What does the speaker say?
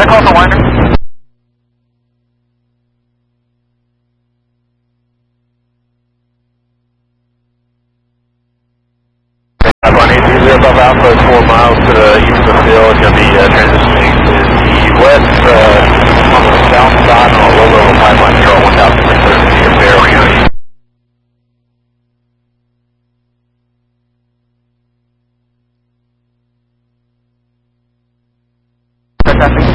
call for Winder. Above Alpha is 4 miles to the east of the field. It's going to be transitioning to the west on the south side on a low-level pipeline here on 1,330 feet of barrel. Traffic.